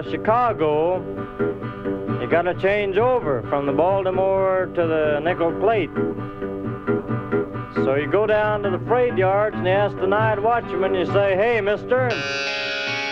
Chicago, you got to change over from the Baltimore to the nickel plate. So you go down to the freight yards and you ask the night watchman, you say, "Hey, mister,